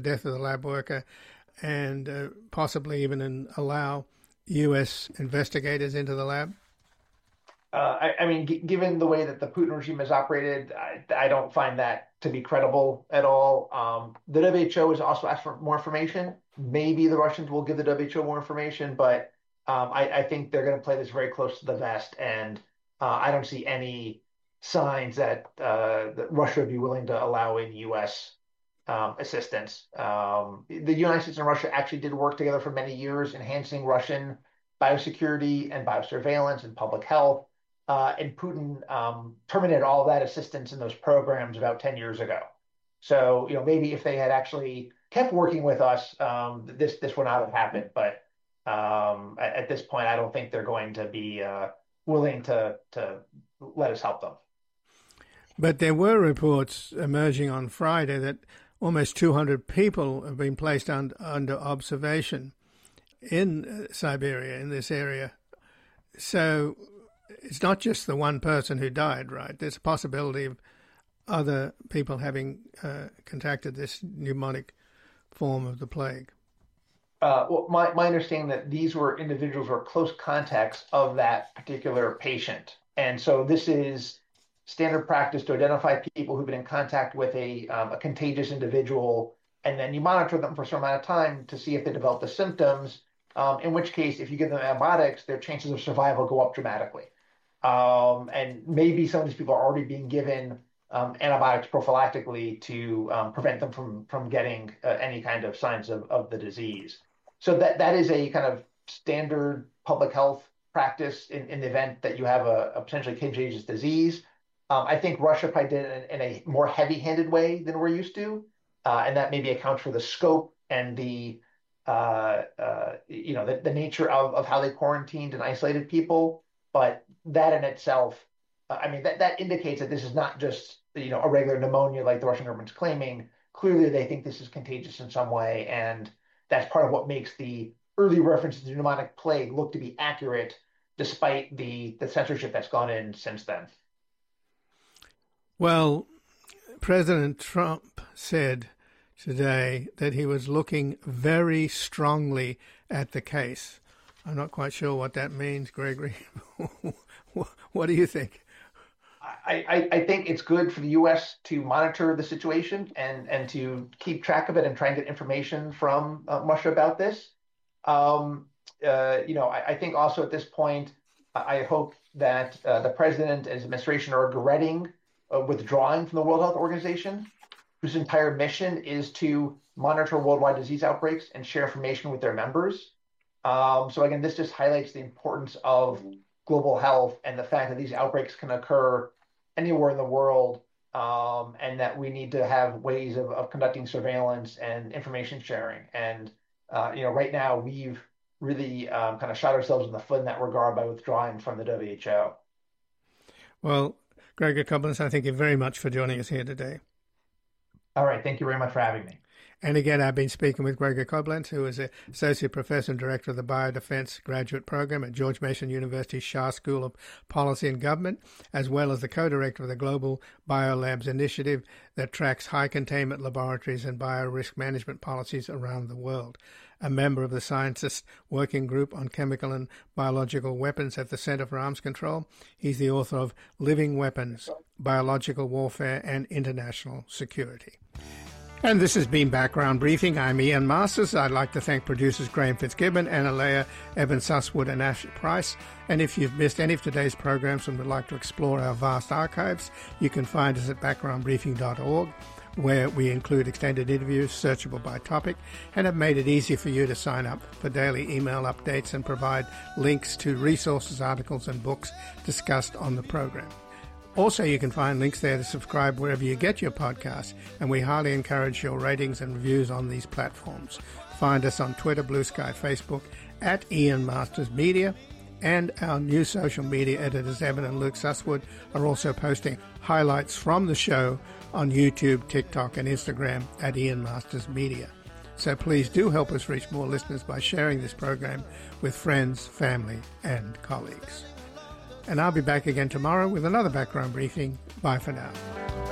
death of the lab worker and possibly even allow U.S. investigators into the lab? Given the way that the Putin regime has operated, I don't find that to be credible at all. The WHO has also asked for more information. Maybe the Russians will give the WHO more information, but I think they're going to play this very close to the vest, and I don't see any signs that Russia would be willing to allow in U.S. Assistance. The United States and Russia actually did work together for many years, enhancing Russian biosecurity and biosurveillance and public health. And Putin terminated all of that assistance in those programs about 10 years ago. So, maybe if they had actually kept working with us, this would not have happened. But at this point, I don't think they're going to be willing to let us help them. But there were reports emerging on Friday that almost 200 people have been placed under observation in Siberia, in this area. So it's not just the one person who died, right? There's a possibility of other people having contracted this pneumonic form of the plague. Well, my understanding that these were individuals who were close contacts of that particular patient. And so this is standard practice to identify people who've been in contact with a contagious individual, and then you monitor them for some amount of time to see if they develop the symptoms, in which case, if you give them antibiotics, their chances of survival go up dramatically. And maybe some of these people are already being given antibiotics prophylactically to prevent them from getting any kind of signs of the disease. So that is a kind of standard public health practice in the event that you have a potentially contagious disease. I think Russia probably did it in a more heavy-handed way than we're used to, and that maybe accounts for the scope and the nature of how they quarantined and isolated people. But that in itself, that indicates that this is not just a regular pneumonia like the Russian government's claiming. Clearly, they think this is contagious in some way, and that's part of what makes the early references to pneumonic plague look to be accurate, despite the censorship that's gone in since then. Well, President Trump said today that he was looking very strongly at the case. I'm not quite sure what that means, Gregory. What do you think? I think it's good for the U.S. to monitor the situation and to keep track of it and try and get information from Russia about this. I think also at this point, I hope that the president and his administration are regretting withdrawing from the World Health Organization, whose entire mission is to monitor worldwide disease outbreaks and share information with their members. So again, this just highlights the importance of global health and the fact that these outbreaks can occur anywhere in the world, and that we need to have ways of conducting surveillance and information sharing. And right now we've really kind of shot ourselves in the foot in that regard by withdrawing from the WHO. Well, Gregor Koblenz, I thank you very much for joining us here today. All right. Thank you very much for having me. And again, I've been speaking with Gregor Koblenz, who is Associate Professor and Director of the Biodefense Graduate Program at George Mason University's Shah School of Policy and Government, as well as the co-director of the Global Biolabs Initiative that tracks high containment laboratories and biorisk management policies around the world. A member of the Scientists Working Group on Chemical and Biological Weapons at the Center for Arms Control. He's the author of Living Weapons, Biological Warfare and International Security. And this has been Background Briefing. I'm Ian Masters. I'd like to thank producers Graham Fitzgibbon, Anna Leah, Evan Susswood and Ash Price. And if you've missed any of today's programs and would like to explore our vast archives, you can find us at backgroundbriefing.org, where we include extended interviews searchable by topic and have made it easy for you to sign up for daily email updates and provide links to resources, articles and books discussed on the program. Also, you can find links there to subscribe wherever you get your podcasts, and we highly encourage your ratings and reviews on these platforms. Find us on Twitter, Blue Sky, Facebook, at Ian Masters Media, and our new social media editors, Evan and Luke Susswood, are also posting highlights from the show on YouTube, TikTok, and Instagram at Ian Masters Media. So please do help us reach more listeners by sharing this program with friends, family, and colleagues. And I'll be back again tomorrow with another Background Briefing. Bye for now.